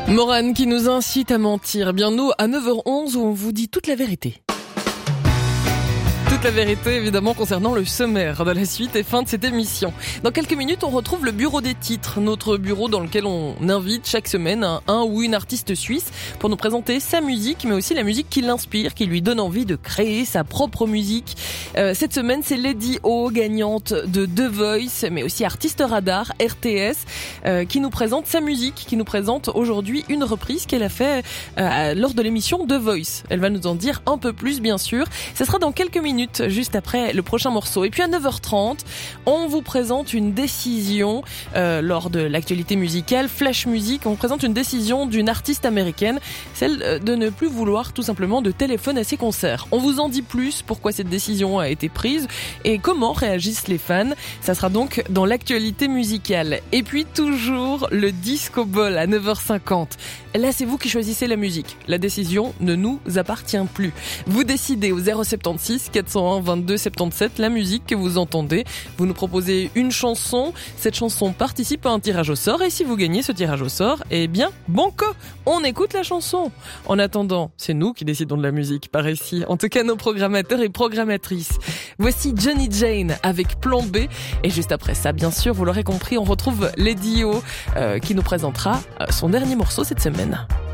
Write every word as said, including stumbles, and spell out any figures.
Morane qui nous incite à mentir. Bien nous, à neuf heures onze, où on vous dit toute la vérité. Toute la vérité, évidemment, concernant le sommaire de la suite et fin de cette émission. Dans quelques minutes, on retrouve le bureau des titres, notre bureau dans lequel on invite chaque semaine un, un ou une artiste suisse pour nous présenter sa musique, mais aussi la musique qui l'inspire, qui lui donne envie de créer sa propre musique. Euh, cette semaine, c'est Lady O, gagnante de The Voice, mais aussi artiste radar, R T S, euh, qui nous présente sa musique, qui nous présente aujourd'hui une reprise qu'elle a fait euh, lors de l'émission The Voice. Elle va nous en dire un peu plus, bien sûr. Ce sera dans quelques minutes, juste après le prochain morceau. Et puis à neuf heures trente, on vous présente une décision euh, lors de l'actualité musicale Flash Music. On vous présente une décision d'une artiste américaine, celle de ne plus vouloir tout simplement de téléphone à ses concerts. On vous en dit plus pourquoi cette décision a été prise et comment réagissent les fans. Ça sera donc dans l'actualité musicale. Et puis toujours le Disco Ball à neuf heures cinquante. Là, c'est vous qui choisissez la musique. La décision ne nous appartient plus. Vous décidez au zéro soixante-seize quatre cent un vingt-deux soixante-dix-sept la musique que vous entendez. Vous nous proposez une chanson. Cette chanson participe à un tirage au sort. Et si vous gagnez ce tirage au sort, eh bien, banco, on écoute la chanson. En attendant, c'est nous qui décidons de la musique par ici. En tout cas, nos programmateurs et programmatrices. Voici Johnny Jane avec Plan B. Et juste après ça, bien sûr, vous l'aurez compris, on retrouve Lady O euh, qui nous présentera son dernier morceau cette semaine.